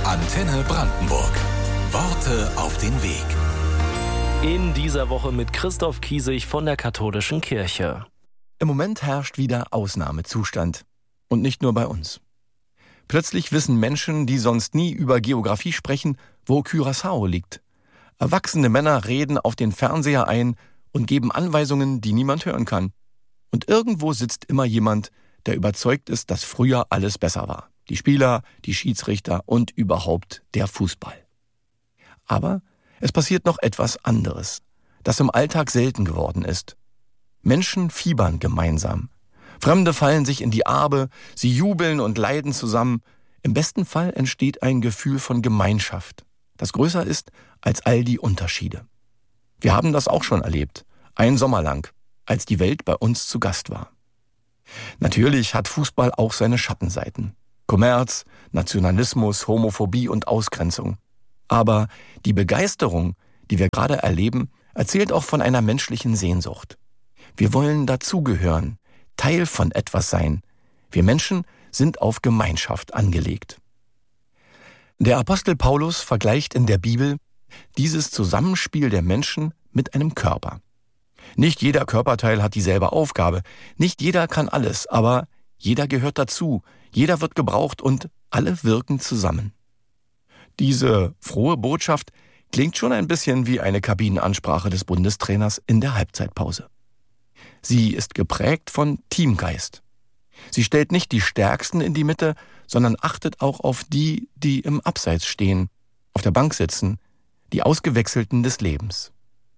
Antenne Brandenburg. Worte auf den Weg. In dieser Woche mit Christoph Kiesig von der Katholischen Kirche. Im Moment herrscht wieder Ausnahmezustand. Und nicht nur bei uns. Plötzlich wissen Menschen, die sonst nie über Geografie sprechen, wo Curaçao liegt. Erwachsene Männer reden auf den Fernseher ein und geben Anweisungen, die niemand hören kann. Und irgendwo sitzt immer jemand, der überzeugt ist, dass früher alles besser war. Die Spieler, die Schiedsrichter und überhaupt der Fußball. Aber es passiert noch etwas anderes, das im Alltag selten geworden ist. Menschen fiebern gemeinsam. Fremde fallen sich in die Arme, sie jubeln und leiden zusammen. Im besten Fall entsteht ein Gefühl von Gemeinschaft, das größer ist als all die Unterschiede. Wir haben das auch schon erlebt, einen Sommer lang, als die Welt bei uns zu Gast war. Natürlich hat Fußball auch seine Schattenseiten. Kommerz, Nationalismus, Homophobie und Ausgrenzung. Aber die Begeisterung, die wir gerade erleben, erzählt auch von einer menschlichen Sehnsucht. Wir wollen dazugehören, Teil von etwas sein. Wir Menschen sind auf Gemeinschaft angelegt. Der Apostel Paulus vergleicht in der Bibel dieses Zusammenspiel der Menschen mit einem Körper. Nicht jeder Körperteil hat dieselbe Aufgabe, nicht jeder kann alles, aber jeder gehört dazu, jeder wird gebraucht und alle wirken zusammen. Diese frohe Botschaft klingt schon ein bisschen wie eine Kabinenansprache des Bundestrainers in der Halbzeitpause. Sie ist geprägt von Teamgeist. Sie stellt nicht die Stärksten in die Mitte, sondern achtet auch auf die, die im Abseits stehen, auf der Bank sitzen, die Ausgewechselten des Lebens.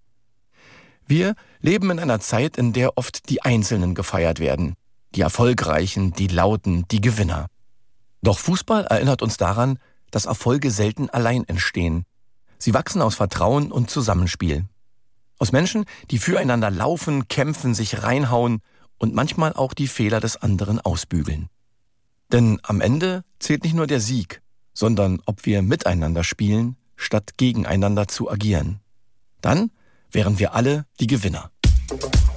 Wir leben in einer Zeit, in der oft die Einzelnen gefeiert werden, die Erfolgreichen, die Lauten, die Gewinner. Doch Fußball erinnert uns daran, dass Erfolge selten allein entstehen. Sie wachsen aus Vertrauen und Zusammenspiel. Aus Menschen, die füreinander laufen, kämpfen, sich reinhauen und manchmal auch die Fehler des anderen ausbügeln. Denn am Ende zählt nicht nur der Sieg, sondern ob wir miteinander spielen, statt gegeneinander zu agieren. Dann wären wir alle die Gewinner.